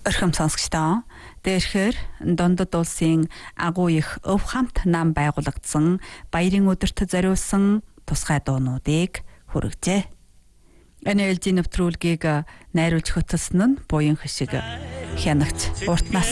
Орхим сонсогчдоо дээрхээр Дундад улсын агуу их өв хамт нам байгуулагдсан баярын өдөрт зориулсан тусгай дуунуудыг хүргэжээ. NLG нэвтрүүлгийг найруулж хөтлсөн нь буян хишиг хянагч урт нас